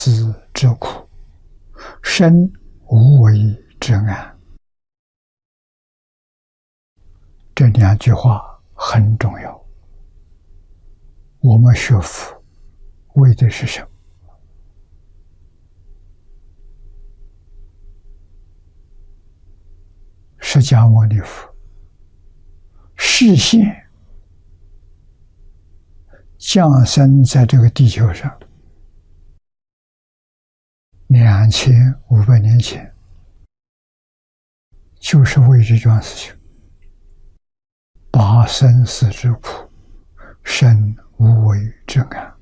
死之苦，生无为之安。这两句话很重要。我们学佛为的是什么？释迦牟尼佛示现降生在这个地球上2500年前，就是为这桩事情，拔生死之苦，生无为之安。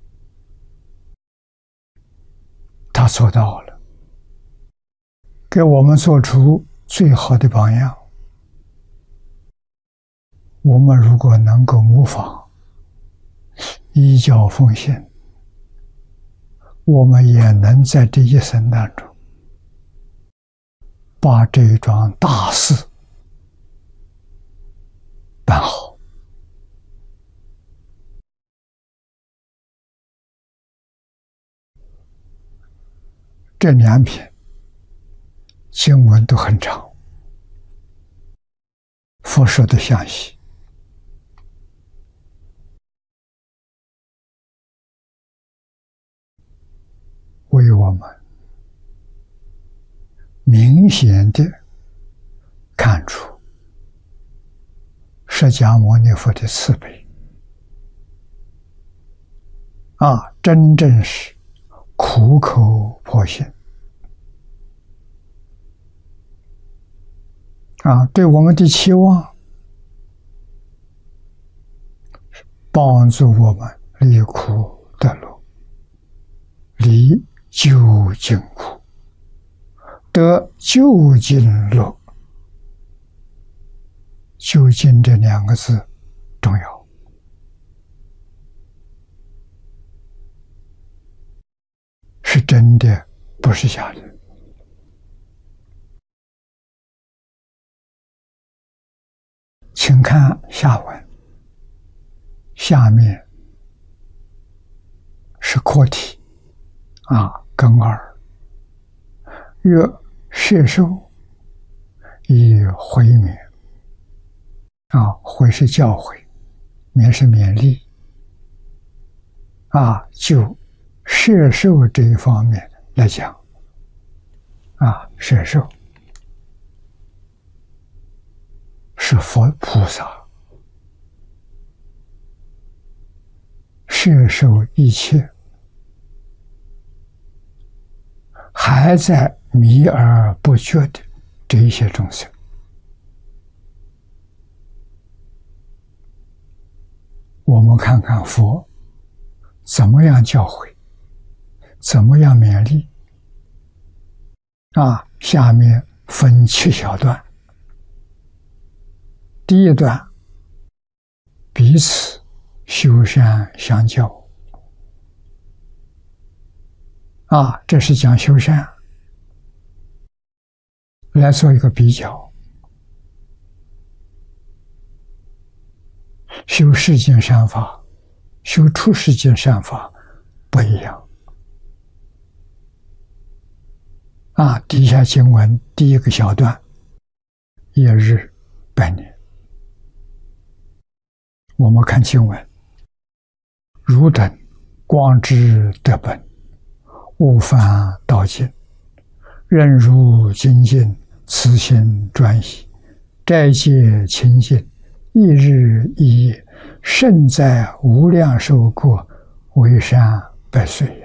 他做到了，给我们做出最好的榜样。我们如果能够模仿，依教奉行，我们也能在这一生当中把这一桩大事办好。这两篇经文都很长，佛说的详细，为我们明显的看出释迦牟尼佛的慈悲真正是苦口婆心对我们的期望，帮助我们离苦得乐，离究竟苦，得究竟乐。究竟这两个字重要，是真的，不是假的。请看下文，下面是课题根二，曰摄受以回勉回是教诲，勉是勉励就摄受这一方面来讲摄受是佛菩萨摄受一切还在迷而不觉的这一些众生。我们看看佛怎么样教诲，怎么样勉励下面分7小段。第一段，彼此修善相教这是讲修善，来做一个比较。修世间善法，修出世间善法不一样底下经文第一个小段，一日百年。我们看经文，汝等光知得本，勿犯道尽，任如精进，慈心专一，斋戒清净，一日一夜，胜在无量寿过，为善百岁。